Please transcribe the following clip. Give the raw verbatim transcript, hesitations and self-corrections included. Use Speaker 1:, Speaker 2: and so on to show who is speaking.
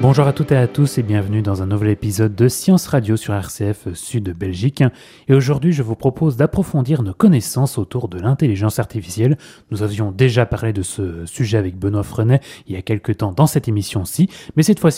Speaker 1: Bonjour à toutes et à tous et bienvenue dans un nouvel épisode de Science Radio sur R C F Sud Belgique. Et aujourd'hui, je vous propose d'approfondir nos connaissances autour de l'intelligence artificielle. Nous avions déjà parlé de ce sujet avec Benoît Frenet il y a quelques temps dans cette émission-ci, mais cette fois-ci,